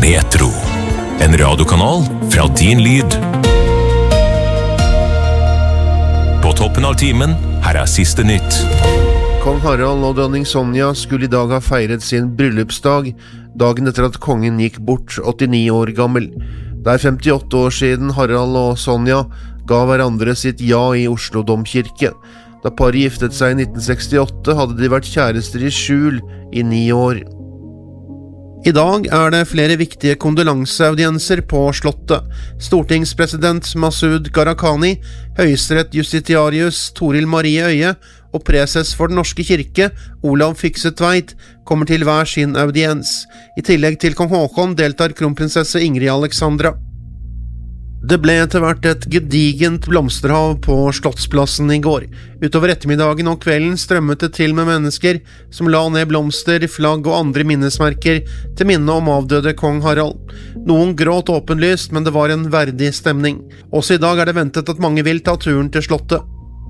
Metro. En radiokanal fra din lyd. På toppen av timen, her siste nytt. Kong Harald og dronning Sonja skulle i dag ha feiret sin bryllupsdag, dagen etter at kongen gikk bort, 89 år gammel. Det 58 år siden Harald og Sonja ga hverandre sitt ja i Oslo Domkirke. Da paret giftet seg i 1968, hadde de vært kjærester i skjul i 9 år. I dag det flere viktige kondolanseaudienser på slottet. Stortingspresident Masud Gharahkhani, høyesterett justitiarius Toril Marie Øye og preses for den norske kirke, Olav Fykse Tveit, kommer til hver sin audiens. I tillegg til kong Håkon deltar kronprinsesse Ingrid Alexandra. Det ble etter hvert et gedigent blomsterhav på Slottsplassen i går. Utover ettermiddagen og kvelden strømmet det til med mennesker som la ned blomster, flagg og andre minnesmerker til minne om avdøde kong Harald. Noen gråt åpenlyst, men det var en verdig stemning. Også i dag det ventet at mange vil ta turen til slottet.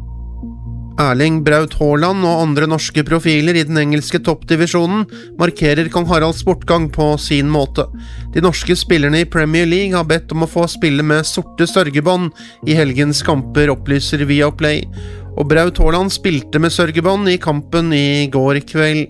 Erling Braut Haaland og andre norske profiler i den engelske toppdivisjonen markerer kong Haralds bortgang på sin måte. De norske spillerne i Premier League har bedt om å få spille med sorte sørgebånd i helgens kamper, opplyser Viaplay. Og Braut Haaland spilte med sørgebånd i kampen i går kveld.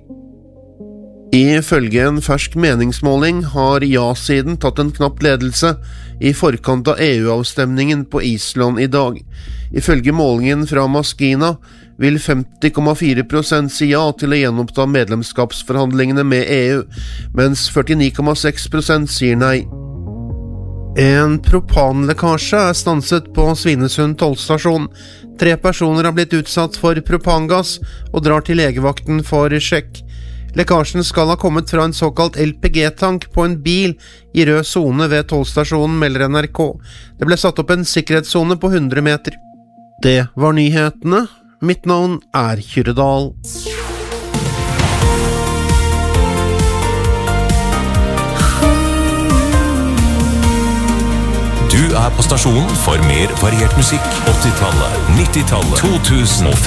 Ifølge en fersk meningsmåling har ja-siden tatt en knapp ledelse i forkant av EU-avstemningen på Island i dag. Ifølge målingen fra Maskina vil 50,4% si ja til å gjenoppta medlemskapsforhandlingene med EU, mens 49,6% sier nei. En propanlekkasje stanset på Svinesund tollstasjon. 3 personer har blitt utsatt for propangass og drar til legevakten for sjekk. Lekkasjen skal ha kommet fra en såkalt LPG-tank på en bil i rød zone ved tollstasjonen, melder NRK. Det ble satt opp en sikkerhetszone på 100 meter. Det var nyhetene. Mitt navn Kyrre Dahl. Du på stasjonen for mer variert musikk. 80-tallet, 90-tallet, 2000